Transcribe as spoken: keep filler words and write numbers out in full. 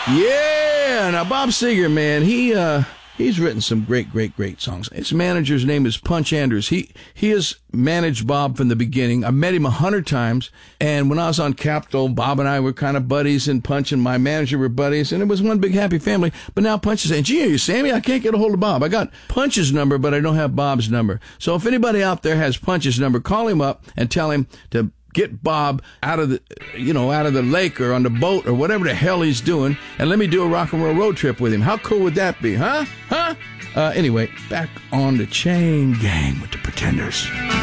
Yeah, now Bob Seger, man, he uh, he's written some great, great, great songs. His manager's name is Punch Andrews. He he has managed Bob from the beginning. I met him a hundred times, and when I was on Capitol, Bob and I were kind of buddies, and Punch and my manager were buddies, and it was one big happy family. But now Punch is saying, gee, are you Sammy? I can't get a hold of Bob. I got Punch's number, but I don't have Bob's number. So if anybody out there has Punch's number, call him up and tell him to get Bob out of the, you know, out of the lake or on the boat or whatever the hell he's doing, and let me do a rock and roll road trip with him. How cool would that be, huh? Huh? Uh, anyway, back on the Chain Gang with the Pretenders.